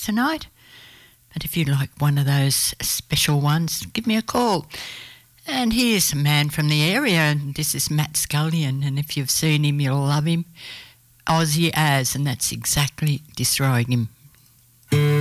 tonight. But if you'd like one of those special ones, give me a call. And here's a man from the area, and this is Matt Scullion, and if you've seen him, you'll love him. Aussie as, and that's exactly destroying him.